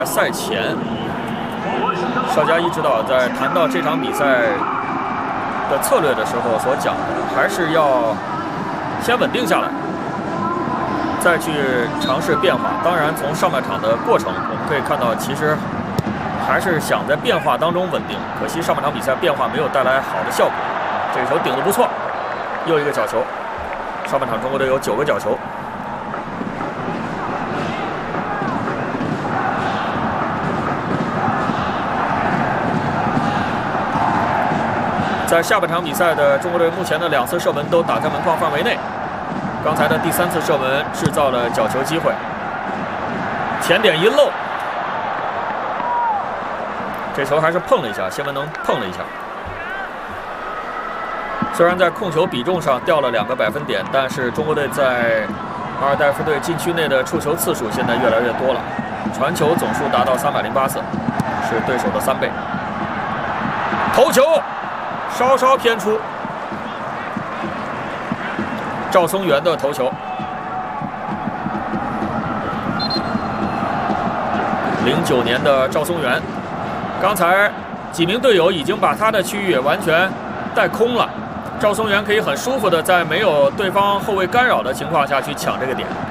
赛前，邵佳一指导在谈到这场比赛的策略的时候所讲的，还是要先稳定下来，再去尝试变化。当然，从上半场的过程我们可以看到，其实还是想在变化当中稳定。可惜上半场比赛变化没有带来好的效果。这个球顶得不错，又一个角球。上半场中国队有9个角球。 在下半场比赛的中国队目前的2次射门都打在门框范围内，刚才的第3次射门制造了角球机会，前点一漏，这球还是碰了一下，谢文能碰了一下。虽然在控球比重上掉了2个百分点，但是中国队在马尔代夫队禁区内的触球次数现在越来越多了，传球总数达到308次，是对手的3倍。头球。 稍稍偏出，赵松元的头球。09年的赵松元，刚才几名队友已经把他的区域完全带空了，赵松元可以很舒服的在没有对方后卫干扰的情况下去抢这个点。